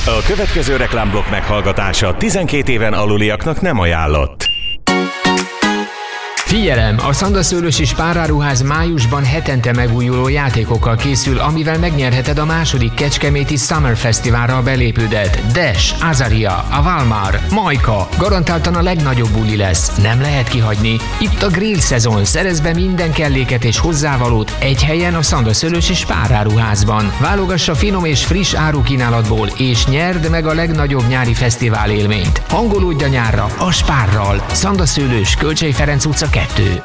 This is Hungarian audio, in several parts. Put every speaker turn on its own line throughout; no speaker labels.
A következő reklámblokk meghallgatása 12 éven aluliaknak nem ajánlott.
Figyelem! A Szandaszőlős és Párnáruház májusban hetente megújuló játékokkal készül, amivel megnyerheted a második kecskeméti Summer Fesztiválra a belépődet. Dash, Azaria, a Valmar, Majka. Garantáltan a legnagyobb buli lesz. Nem lehet kihagyni. Itt a grill szezon. Szerezd be minden kelléket és hozzávalót egy helyen a Szandaszőlős és Párnáruházban. Válogassa finom és friss árukínálatból, és nyerd meg a legnagyobb nyári fesztivál élményt. Hangolódj a nyárra a Spárral. Szandaszőlős, Kölcsey Ferenc utca 2.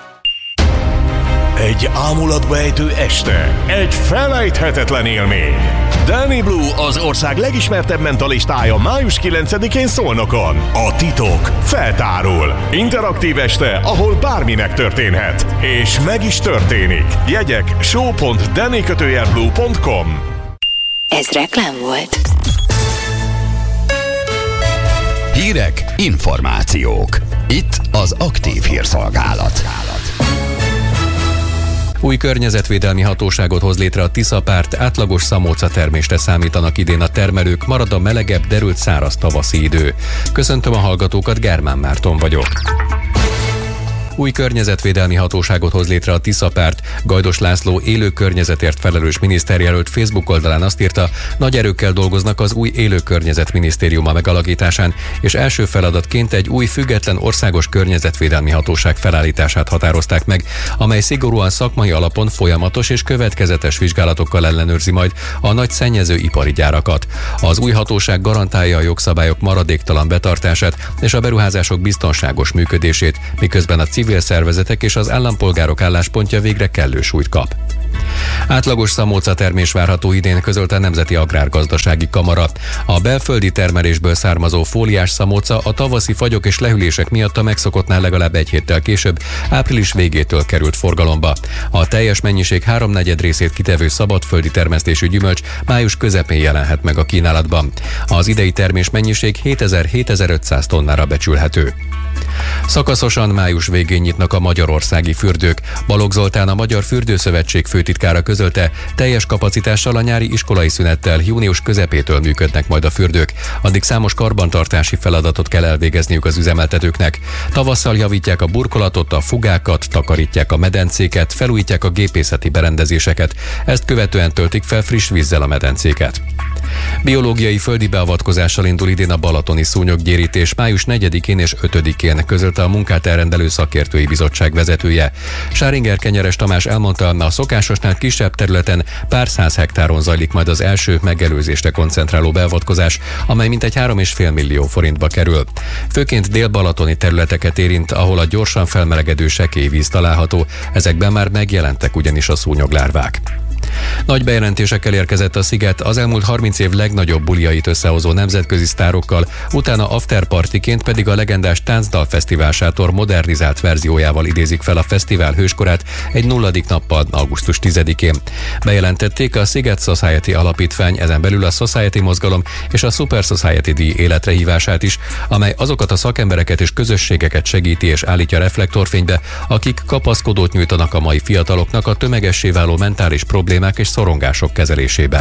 Egy ámulatba ejtő este, egy felejthetetlen élmény. Danny Blue az ország legismertebb mentalistája május 9-én Szolnokon. A titok feltárul. Interaktív este, ahol bármi megtörténhet. És meg is történik. Jegyek show.danny-blue.com.
Ez reklám volt.
Hírek, információk. Itt az Aktív Hírszolgálat. Új környezetvédelmi hatóságot hoz létre a Tisza-párt, átlagos szamóca termésre számítanak idén a termelők, marad a melegebb, derült száraz tavaszi idő. Köszöntöm a hallgatókat, Germán Márton vagyok. Új környezetvédelmi hatóságot hoz létre a Tisza-párt. Gajdos László élő környezetért felelős miniszterjelölt Facebook oldalán azt írta, nagy erőkkel dolgoznak az új élő környezetminisztériuma megalakításán, és első feladatként egy új független országos környezetvédelmi hatóság felállítását határozták meg, amely szigorúan szakmai alapon folyamatos és következetes vizsgálatokkal ellenőrzi majd a nagy szennyező ipari gyárakat. Az új hatóság garantálja a jogszabályok maradéktalan betartását és a beruházások biztonságos működését, miközben a civil szervezetek és az állampolgárok álláspontja végre kellő súlyt kap. Átlagos szamóca termés várható idén, közölte a Nemzeti Agrárgazdasági Kamara. A belföldi termelésből származó fóliás szamóca a tavaszi fagyok és lehűlések miatt a megszokottnál legalább egy héttel később, április végétől került forgalomba. A teljes mennyiség 3/4 részét kitevő szabadföldi termesztésű gyümölcs május közepén jelenhet meg a kínálatban. Az idei termés mennyiség 7000-7500 tonnára becsülhető. Szakaszosan május végén nyitnak a magyarországi fürdők. Balogh Zoltán, a Magyar Fürdőszövetség főtitkára közölte, teljes kapacitással a nyári iskolai szünettel június közepétől működnek majd a fürdők. Addig számos karbantartási feladatot kell elvégezniük az üzemeltetőknek. Tavasszal javítják a burkolatot, a fugákat, takarítják a medencéket, felújítják a gépészeti berendezéseket. Ezt követően töltik fel friss vízzel a medencéket. Biológiai földi beavatkozással indul idén a balatoni szúnyoggyérítés május 4-én és 5-én, közölte a munkát elrendelő szakértői bizottság vezetője. Sáringer Kenyeres Tamás elmondta, a szokásosnál kisebb területen pár száz hektáron zajlik majd az első megelőzésre koncentráló beavatkozás, amely mintegy 3,5 millió forintba kerül. Főként dél-balatoni területeket érint, ahol a gyorsan felmelegedő sekély víz található, ezekben már megjelentek ugyanis a szúnyoglárvák. Nagy bejelentésekkel érkezett a sziget, az elmúlt 30 év legnagyobb buliait összehozó nemzetközi sztárokkal, utána afterpartiként pedig a legendás Táncdalfesztivál sátor modernizált verziójával idézik fel a fesztivál hőskorát egy 0. nappal, augusztus 10-én. Bejelentették a Sziget Society alapítvány, ezen belül a Society mozgalom és a Super Society díj életre hívását is, amely azokat a szakembereket és közösségeket segíti és állítja reflektorfénybe, akik kapaszkodót nyújtanak a mai fiataloknak a tömegessé váló mentális problémák és szorongások kezelésében.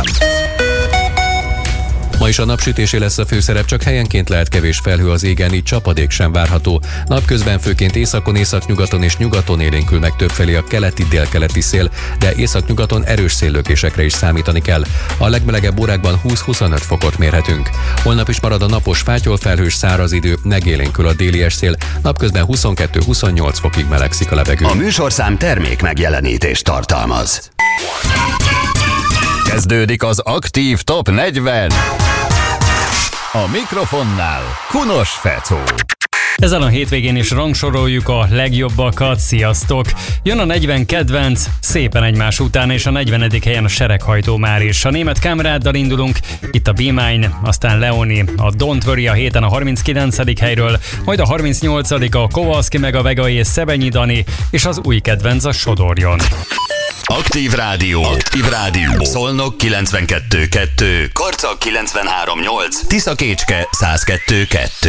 Ma is a napsütésé lesz a főszerep, csak helyenként lehet kevés felhő az égen, így csapadék sem várható. Napközben főként északon, északnyugaton és nyugaton élénkül meg többfelé a keleti-délkeleti szél, de északnyugaton erős széllökésekre is számítani kell. A legmelegebb órákban 20-25 fokot mérhetünk. Holnap is marad a napos, fátyolfelhős száraz idő, megélénkül a délies szél, napközben 22-28 fokig melegszik a levegő. A műsorszám termék megjelenítést tartalmaz. Kezdődik az Aktív Top 40. A mikrofonnál Kunos Fecó.
Ezen a hétvégén is rangsoroljuk a legjobbakat, sziasztok! Jön a 40 kedvenc, szépen egymás után, és a 40. helyen a sereghajtó már is. A német Kamráddal indulunk, itt a Be Mine, aztán Leoni, a Don't Worry a héten a 39. helyről, majd a 38. a Kowalski meg a Vega és Szebenyi Dani, és az új kedvenc a Sodorjon.
Aktív Rádió. Aktív Rádió. Szolnok 92.2, Karcag 93.8, Tiszakécske 102.2.